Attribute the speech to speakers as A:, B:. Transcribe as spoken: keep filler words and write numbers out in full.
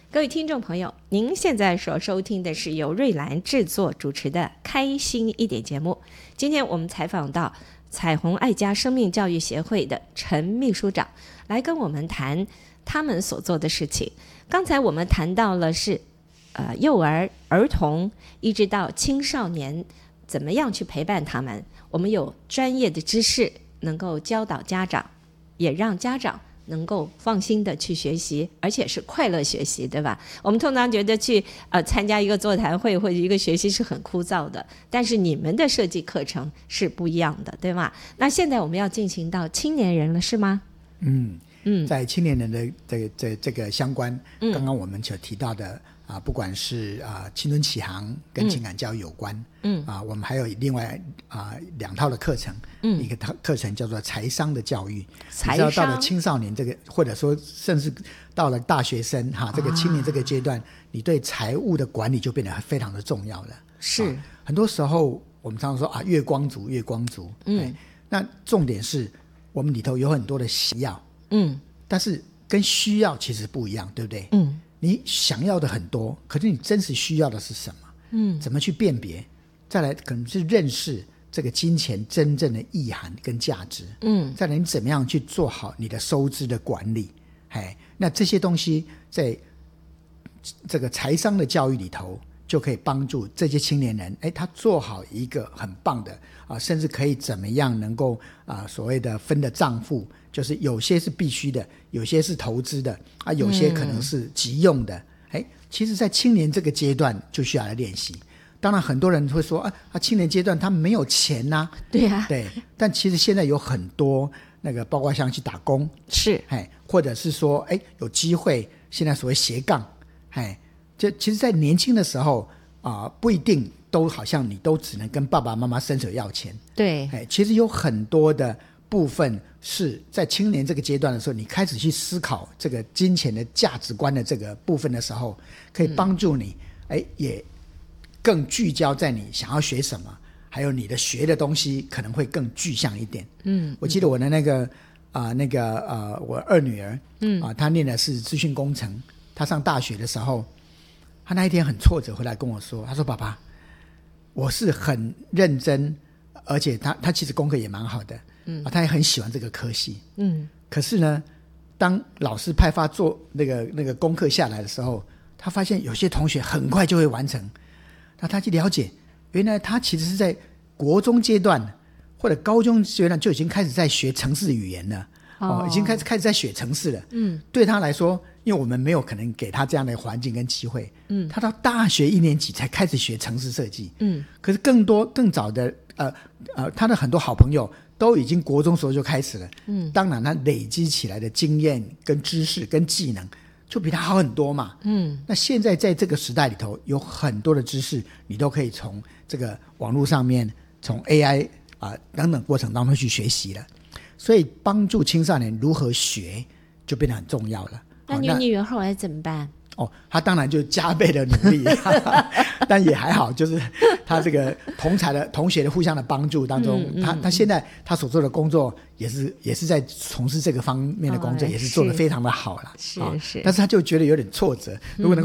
A: 各位听众朋友，您现在所收听的是由瑞兰制作主持的开心一点节目。今天我们采访到彩虹爱家生命教育协会的陈秘书长，来跟我们谈他们所做的事情。刚才我们谈到了是呃幼儿、儿童一直到青少年，怎么样去陪伴他们。我们有专业的知识能够教导家长，也让家长能够放心的去学习，而且是快乐学习，对吧？我们通常觉得去呃参加一个座谈会或者一个学习是很枯燥的，但是你们的设计课程是不一样的，对吗？那现在我们要进行到青年人了，是吗？
B: 嗯
A: 嗯，
B: 在青年人的这这这个相关，
A: 嗯
B: 刚刚我们所提到的啊，不管是啊青春启航跟情感教育有关，嗯啊，我们还有另外啊两套的课程，嗯，一个课课程叫做财商的教育，
A: 财商
B: 你知道到了青少年这个，或者说甚至到了大学生哈、啊、这个青年这个阶段、啊，你对财务的管理就变得非常的重要了。
A: 是、
B: 啊、很多时候我们常常说啊，月光族，月光族，嗯，那重点是我们里头有很多的需要，嗯，但是跟需要其实不一样，对不对？嗯。你想要的很多，可是你真实需要的是什么？嗯，怎么去辨别？再来可能是认识这个金钱真正的意涵跟价值。嗯，再来你怎么样去做好你的收支的管理？哎，那这些东西在这个财商的教育里头，就可以帮助这些青年人，哎，他做好一个很棒的啊，甚至可以怎么样能够啊，所谓的分的账户。就是有些是必须的，有些是投资的啊，有些可能是急用的。哎、嗯，其实在青年这个阶段就需要来练习。当然很多人会说 啊, 啊青年阶段他没有钱啊，
A: 对啊，
B: 对，但其实现在有很多那个包括像去打工
A: 是，
B: 哎，或者是说哎有机会现在所谓斜杠，哎，就其实在年轻的时候啊、呃、不一定都好像你都只能跟爸爸妈妈伸手要钱，
A: 对，
B: 哎，其实有很多的部分是在青年这个阶段的时候，你开始去思考这个金钱的价值观的这个部分的时候，可以帮助你、嗯、诶也更聚焦在你想要学什么，还有你的学的东西可能会更具象一点。嗯，我记得我的那个啊、呃、那个呃我二女儿，嗯啊、呃、她念的是资讯工程，她上大学的时候，她那一天很挫折回来跟我说，她说爸爸，我是很认真，而且她她其实功课也蛮好的。嗯啊，他也很喜欢这个科系，嗯，可是呢，当老师派发做那个那个功课下来的时候，他发现有些同学很快就会完成，那他去了解，原来他其实是在国中阶段或者高中阶段就已经开始在学程式语言了，哦，哦已经开始开始在学程式了，嗯，对他来说，因为我们没有可能给他这样的环境跟机会，嗯，他到大学一年级才开始学程式设计，嗯，可是更多更早的呃呃，他的很多好朋友。都已经国中时候就开始了，嗯，当然他累积起来的经验跟知识跟技能就比他好很多嘛，嗯，那现在在这个时代里头有很多的知识你都可以从这个网络上面从 A I 啊、呃、等等过程当中去学习了，所以帮助青少年如何学就变得很重要了。
A: 那你女儿后来怎么办？
B: 哦，他当然就加倍的努力但也还好，就是他这个同才的同学的互相的帮助当中，嗯嗯、他他现在他所做的工作也是也是在从事这个方面的工作，哦、也是做得非常的好了。
A: 是是、
B: 哦，但是他就觉得有点挫折，如果能